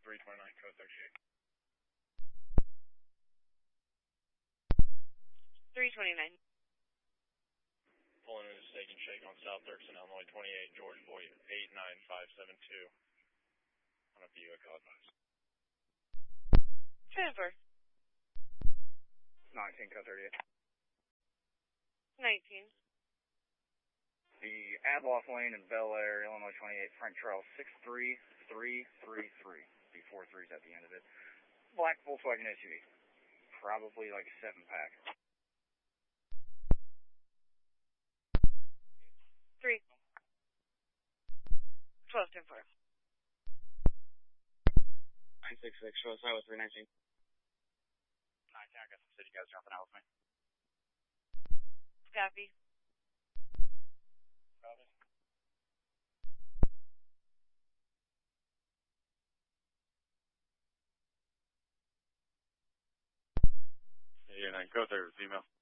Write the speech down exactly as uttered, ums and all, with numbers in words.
three twenty-nine, code thirty-eight. three twenty-nine. Pulling into Steak and Shake on South Dirksen, Illinois, twenty-eight, George Boy, eight nine five seven two. On a Buick, I'll advise. Transfer. nineteen, code thirty-eight. nineteen. The Adloff Lane in Bel Air, Illinois, twenty-eight, front trail six three three three three. Be four threes at the end of it. Black Volkswagen S U V. Probably like a seven pack. Three. Twelve ten four. nine six six, show us highway three nineteen. nineteen, I got some city guys jumping out with me. Copy. Copy. Yeah, nine, code thirty, female.